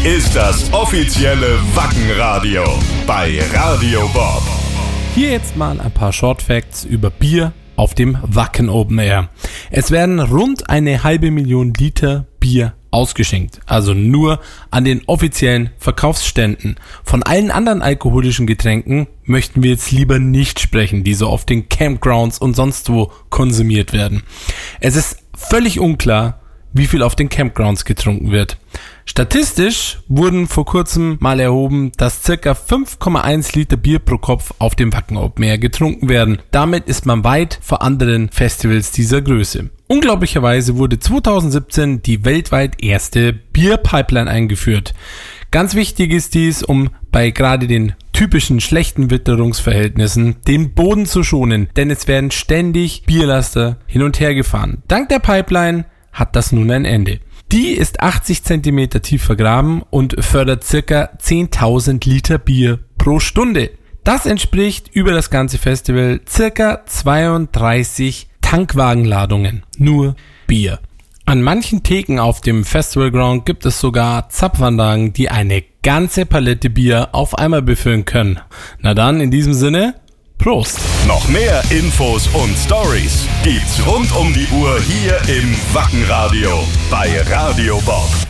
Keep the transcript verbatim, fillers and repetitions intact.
ist das offizielle Wacken-Radio bei Radio Bob. Hier jetzt mal ein paar Short Facts über Bier auf dem Wacken Open Air. Es werden rund eine halbe Million Liter Bier ausgeschenkt, also nur an den offiziellen Verkaufsständen. Von allen anderen alkoholischen Getränken möchten wir jetzt lieber nicht sprechen, die so auf den Campgrounds und sonst wo konsumiert werden. Es ist völlig unklar, wie viel auf den Campgrounds getrunken wird. Statistisch wurden vor kurzem mal erhoben, dass ca. fünf Komma eins Liter Bier pro Kopf auf dem Wacken Open Air getrunken werden. Damit ist man weit vor anderen Festivals dieser Größe. Unglaublicherweise wurde zweitausendsiebzehn die weltweit erste Bierpipeline eingeführt. Ganz wichtig ist dies, um bei gerade den typischen schlechten Witterungsverhältnissen den Boden zu schonen, denn es werden ständig Bierlaster hin und her gefahren. Dank der Pipeline hat das nun ein Ende. Die ist achtzig Zentimeter tief vergraben und fördert ca. zehntausend Liter Bier pro Stunde. Das entspricht über das ganze Festival ca. zweiunddreißig Tankwagenladungen. Nur Bier. An manchen Theken auf dem Festivalground gibt es sogar Zapfanlagen, die eine ganze Palette Bier auf einmal befüllen können. Na dann, in diesem Sinne, Prost! Noch mehr Infos und Stories gibt's rund um die Uhr hier im Wacken Radio bei Radio Bob.